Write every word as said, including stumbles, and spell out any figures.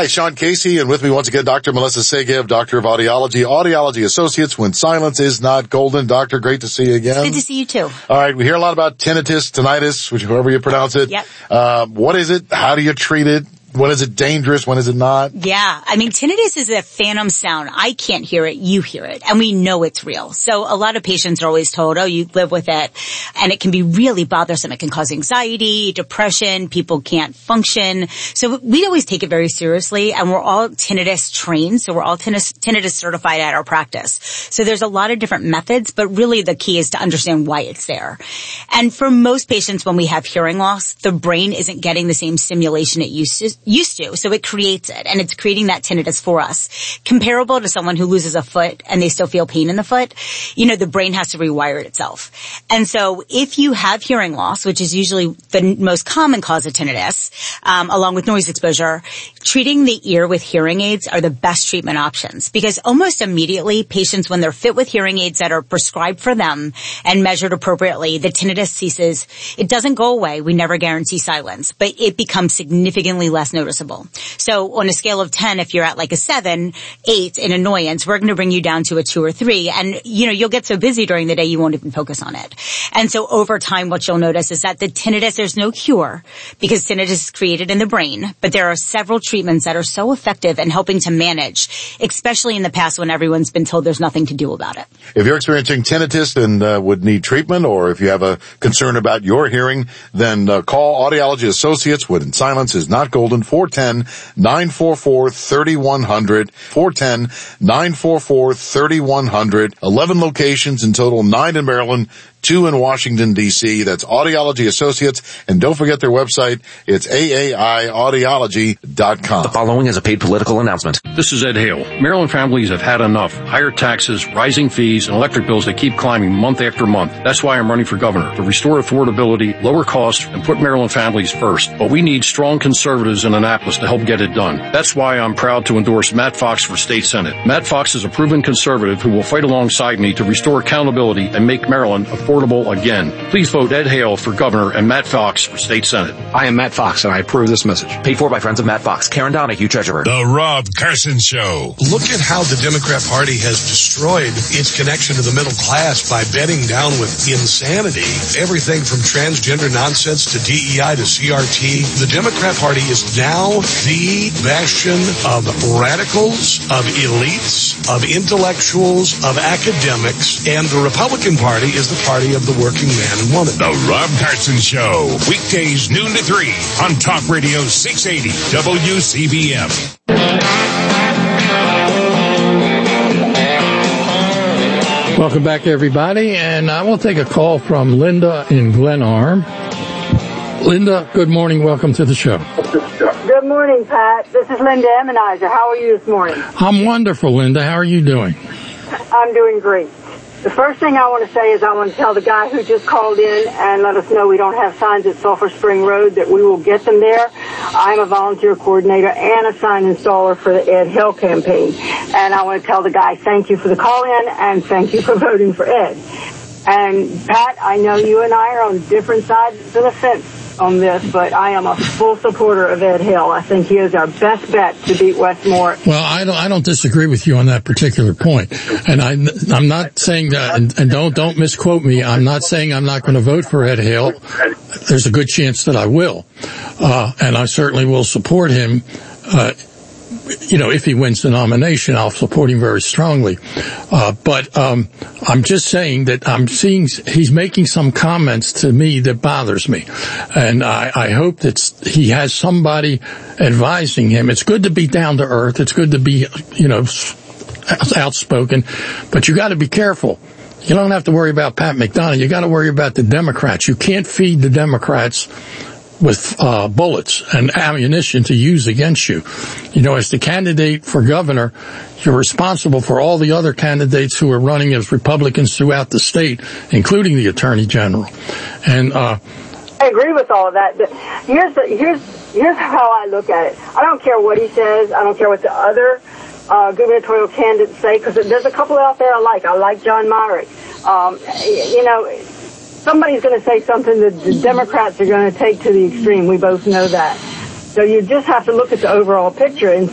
Hi, Sean Casey, and with me once again, Doctor Melissa Segev, Doctor of Audiology, Audiology Associates, When Silence is Not Golden. Doctor, great to see you again. Good to see you too. All right, we hear a lot about tinnitus, tinnitus, which however you pronounce it. Yep. Uh, what is it? How do you treat it? When is it dangerous? When is it not? Yeah. I mean, tinnitus is a phantom sound. I can't hear it. You hear it. And we know it's real. So a lot of patients are always told, oh, you live with it. And it can be really bothersome. It can cause anxiety, depression. People can't function. So we always take it very seriously. And we're all tinnitus trained. So we're all tinnitus, tinnitus certified at our practice. So there's a lot of different methods, but really the key is to understand why it's there. And for most patients, when we have hearing loss, the brain isn't getting the same stimulation it used to. used to, so it creates it, and it's creating that tinnitus for us. Comparable to someone who loses a foot and they still feel pain in the foot, you know, the brain has to rewire itself. And so if you have hearing loss, which is usually the most common cause of tinnitus, um, along with noise exposure, treating the ear with hearing aids are the best treatment options, because almost immediately patients, when they're fit with hearing aids that are prescribed for them and measured appropriately, the tinnitus ceases. It doesn't go away. We never guarantee silence, but it becomes significantly less noticeable. So on a scale of ten, if you're at like a seven, eight in annoyance, we're going to bring you down to a two or three. And, you know, you'll get so busy during the day, you won't even focus on it. And so over time, what you'll notice is that the tinnitus, there's no cure because tinnitus is created in the brain, but there are several treatments that are so effective in helping to manage, especially in the past when everyone's been told there's nothing to do about it. If you're experiencing tinnitus and uh, would need treatment, or if you have a concern about your hearing, then uh, call Audiology Associates when silence is not golden. four one zero, nine four four, three one zero zero, four one zero, nine four four, three one zero zero. eleven locations in total, nine in Maryland, two in Washington, D C. That's Audiology Associates. And don't forget their website. It's A A I audiology dot com. The following is a paid political announcement. This is Ed Hale. Maryland families have had enough. Higher taxes, rising fees, and electric bills that keep climbing month after month. That's why I'm running for governor, to restore affordability, lower costs, and put Maryland families first. But we need strong conservatives in Annapolis to help get it done. That's why I'm proud to endorse Matt Fox for state senate. Matt Fox is a proven conservative who will fight alongside me to restore accountability and make Maryland affordable again. Please vote Ed Hale for governor and Matt Fox for state senate. I am Matt Fox, and I approve this message. Paid for by friends of Matt Fox. Karen Donahue, treasurer. The Rob Carson Show. Look at how the Democrat Party has destroyed its connection to the middle class by bedding down with insanity. Everything from transgender nonsense to D E I to C R T. The Democrat Party is now the bastion of radicals, of elites, of intellectuals, of academics, and the Republican Party is the party of the working man and woman. The Rob Carson Show. Weekdays noon to three on Talk Radio six eighty W C B M. Welcome back, everybody, and I will take a call from Linda in Glenarm. Linda, good morning. Welcome to the show. Good morning, Pat. This is Linda Emmenizer. How are you this morning? I'm wonderful, Linda. How are you doing? I'm doing great. The first thing I want to say is I want to tell the guy who just called in and let us know we don't have signs at Sulphur Spring Road that we will get them there. I'm a volunteer coordinator and a sign installer for the Ed Hill campaign. And I want to tell the guy thank you for the call in and thank you for voting for Ed. And Pat, I know you and I are on different sides of the fence on this, but I am a full supporter of Ed Hill. I think he is our best bet to beat Westmore. Well, I don't, I don't disagree with you on that particular point. And I, I'm not saying that, and, and don't, don't misquote me. I'm not saying I'm not going to vote for Ed Hill. There's a good chance that I will. Uh, and I certainly will support him, uh, you know, if he wins the nomination, I'll support him very strongly. Uh, but, um, I'm just saying that I'm seeing, he's making some comments to me that bothers me. And I, I hope that he has somebody advising him. It's good to be down to earth. It's good to be, you know, outspoken, but you got to be careful. You don't have to worry about Pat McDonough. You got to worry about the Democrats. You can't feed the Democrats with uh bullets and ammunition to use against you. You know, as the candidate for governor, you're responsible for all the other candidates who are running as Republicans throughout the state, including the Attorney General. And uh I agree with all of that. Here's the, here's here's how I look at it. I don't care what he says. I don't care what the other uh gubernatorial candidates say, because there's a couple out there I like. I like John Myrick. Um, you know, somebody's going to say something that the Democrats are going to take to the extreme. We both know that. So you just have to look at the overall picture and